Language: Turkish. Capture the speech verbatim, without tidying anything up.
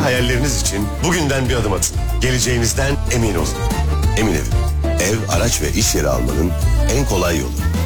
hayalleriniz için bugünden bir adım atın. Geleceğinizden emin olun. Emin Ev. Ev, araç ve iş yeri almanın en kolay yolu.